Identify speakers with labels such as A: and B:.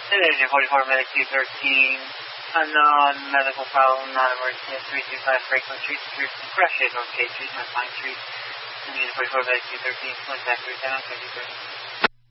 A: Energy 44 Medic 213, unknown medical problem, not emergency at 325 Franklin Street, Security Crash North K Street, North Pine Street. Energy 44 Medic 213, contact 310 on 213.